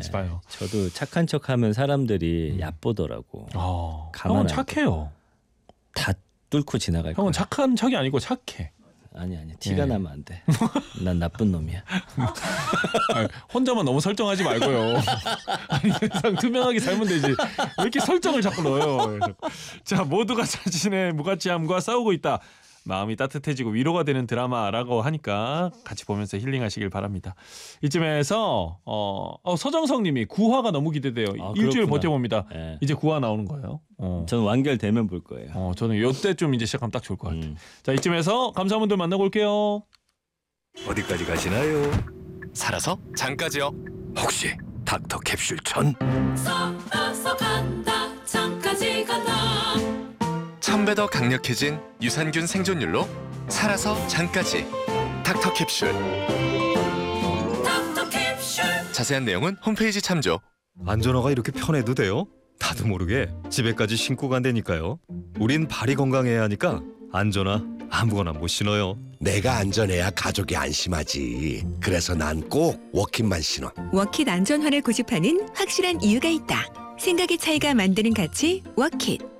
하지 마요. 저도 착한 척하면 사람들이 얕보더라고. 가만 형은 착해요. 다 뚫고 지나갈 거야. 형은 착한 척이 아니고 착해. 아니 티가 나면 안 돼. 난 나쁜 놈이야. 아니, 혼자만 너무 설정하지 말고요. 아니, 세상 투명하게 살면 되지. 왜 이렇게 설정을 자꾸 넣어요. 자, 모두가 자신의 무가치함과 싸우고 있다. 마음이 따뜻해지고 위로가 되는 드라마라고 하니까 같이 보면서 힐링하시길 바랍니다. 이쯤에서 서정성님이 9화가 너무 기대돼요. 일주일 그렇구나. 버텨봅니다. 네. 이제 9화 나오는 거예요. 저는 완결되면 볼 거예요. 저는 이때쯤 이제 시작하면 딱 좋을 것 같아요. 자, 이쯤에서 감사분들 만나고 올게요. 어디까지 가시나요? 살아서 장까지요. 혹시 닥터 캡슐 전? 살아서 간다 장까지 간다 1000배 더 강력해진 유산균 생존율로 살아서 장까지 닥터캡슐. 닥터캡슐 자세한 내용은 홈페이지 참조. 안전화가 이렇게 편해도 돼요? 나도 모르게 집에까지 신고 간다니까요. 우린 발이 건강해야 하니까 안전화 아무거나 못 신어요. 내가 안전해야 가족이 안심하지. 그래서 난 꼭 워킷만 신어. 워킷 안전화를 고집하는 확실한 이유가 있다. 생각의 차이가 만드는 가치 워킷.